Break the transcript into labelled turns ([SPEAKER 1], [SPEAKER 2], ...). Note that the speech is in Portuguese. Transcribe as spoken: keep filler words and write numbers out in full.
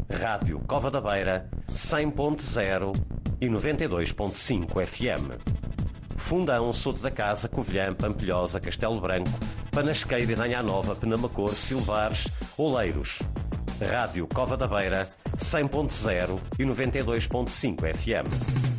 [SPEAKER 1] Rádio Cova da Beira, cem ponto zero e noventa e dois ponto cinco F M. Fundão, Soto da Casa, Covilhã, Pampilhosa, Castelo Branco, Panasqueira, Nanha Nova, Penamacor, Silvares, Oleiros. Rádio Cova da Beira, cem ponto zero e noventa e dois ponto cinco F M.